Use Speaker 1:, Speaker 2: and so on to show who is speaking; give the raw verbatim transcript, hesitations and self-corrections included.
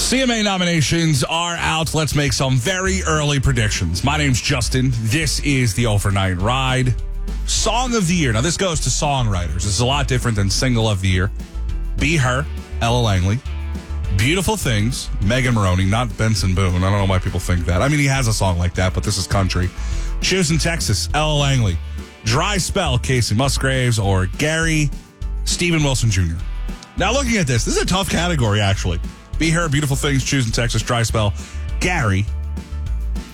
Speaker 1: C M A nominations are out. Let's make some very early predictions. My name's Justin. This is the Overnight Ride. Song of the Year. Now, this goes to songwriters. This is a lot different than Single of the Year. Be Her, Ella Langley. Beautiful Things, Megan Maroney, not Benson Boone. I don't know why people think that. I mean, he has a song like that, but this is country. Choosing Texas, Ella Langley. Dry Spell, Casey Musgraves, or Gary, Steven Wilson Junior Now, looking at this, this is a tough category, actually. Be Her, Beautiful Things, Choosing Texas, Dry Spell, Gary,